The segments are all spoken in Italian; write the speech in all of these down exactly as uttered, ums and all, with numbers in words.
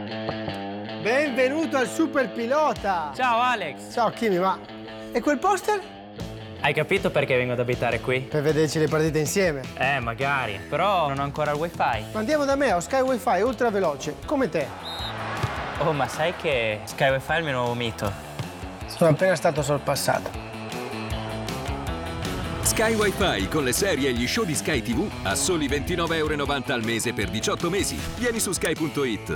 Benvenuto al Super Pilota! Ciao Alex! Ciao Kimi, ma... e quel poster? Hai capito perché vengo ad abitare qui? Per vederci le partite insieme. Eh, magari. Però non ho ancora il wifi. Ma andiamo da me, ho Sky Wi-Fi ultra veloce, come te. Oh, ma sai che Sky Wi-Fi è il mio nuovo mito? Sono appena stato sorpassato. Sky Wi-Fi con le serie e gli show di Sky tivù a soli ventinove e novanta euro al mese per diciotto mesi. Vieni su sky punto it.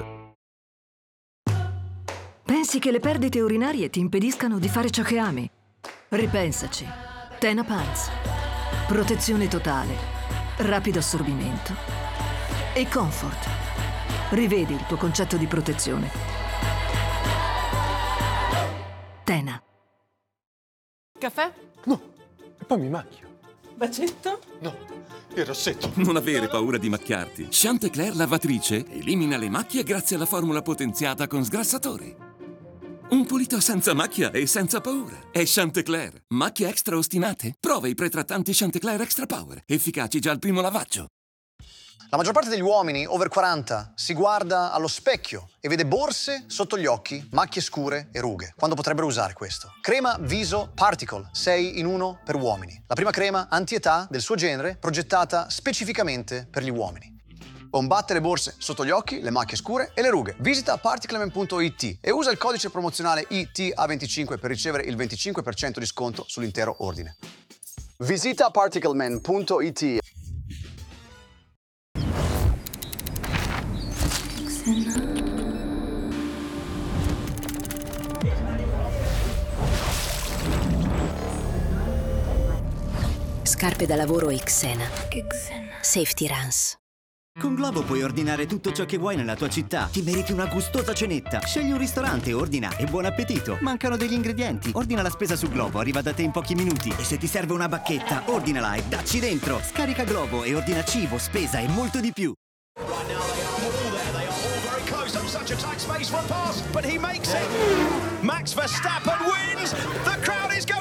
Pensi che le perdite urinarie ti impediscano di fare ciò che ami? Ripensaci. Tena Pants. Protezione totale, rapido assorbimento e comfort. Rivedi il tuo concetto di protezione. Tena. Caffè? No, e poi mi macchio. Bacetto? No, il rossetto. Non avere paura di macchiarti. Chanticleer lavatrice elimina le macchie grazie alla formula potenziata con sgrassatore. Un pulito senza macchia e senza paura. È Chanticleer. Macchie extra ostinate? Prova i pretrattanti Chanticleer Extra Power, efficaci già al primo lavaggio. La maggior parte degli uomini over quaranta si guarda allo specchio e vede borse sotto gli occhi, macchie scure e rughe, quando potrebbero usare questo. Crema Viso Particle, sei in uno per uomini. La prima crema anti-età del suo genere, progettata specificamente per gli uomini. Combatte le borse sotto gli occhi, le macchie scure e le rughe. Visita particleman punto it e usa il codice promozionale I T A venticinque per ricevere il venticinque per cento di sconto sull'intero ordine. Visita particleman punto it. Scarpe da lavoro Xena. Safety Runs. Con Glovo puoi ordinare tutto ciò che vuoi nella tua città. Ti meriti una gustosa cenetta. Scegli un ristorante, ordina e buon appetito. Mancano degli ingredienti. Ordina la spesa su Glovo, arriva da te in pochi minuti. E se ti serve una bacchetta, ordinala e dacci dentro. Scarica Glovo e ordina cibo, spesa e molto di più. Max Verstappen wins. The crowd is going